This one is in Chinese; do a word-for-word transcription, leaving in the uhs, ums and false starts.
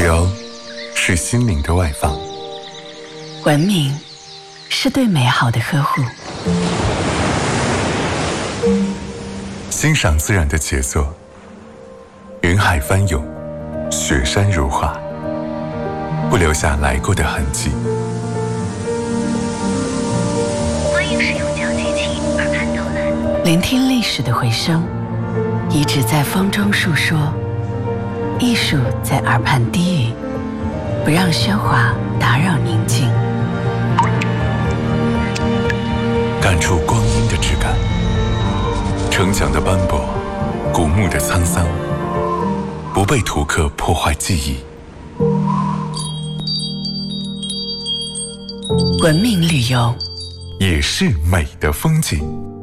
流是心灵的外放， 文明是对美好的呵护。 欣赏自然的杰作，云海翻涌，雪山如画，不留下来过的痕迹。 欢迎使用讲解器耳畔导览， 聆听历史的回声，遗址在风中述说，艺术在耳畔低语，不让喧哗打扰宁静， 感触光阴的质感，城墙的斑驳，古墓的沧桑，不被图刻破坏记忆。 文明旅游也是美的风景。